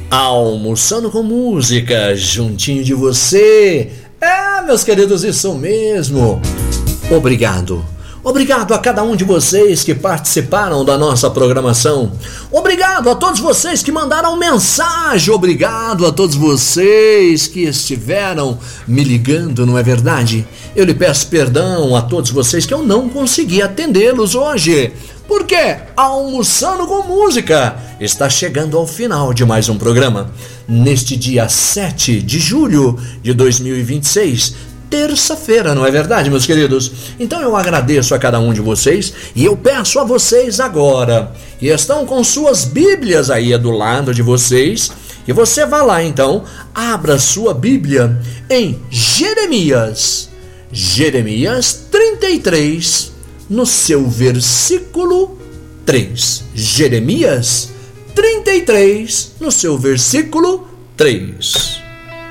Almoçando com música, juntinho de você. Meus queridos, isso mesmo. Obrigado a cada um de vocês que participaram da nossa programação. Obrigado a todos vocês que mandaram mensagem. Obrigado a todos vocês que estiveram me ligando, não é verdade? Eu lhe peço perdão a todos vocês que eu não consegui atendê-los hoje. Porque Almoçando com Música está chegando ao final de mais um programa. Neste dia 7 de julho de 2026, terça-feira, não é verdade, meus queridos? Então eu agradeço a cada um de vocês e eu peço a vocês agora, que estão com suas Bíblias aí do lado de vocês, que você vá lá então, abra sua Bíblia em Jeremias 33, no seu versículo 3. Jeremias 33, no seu versículo 3.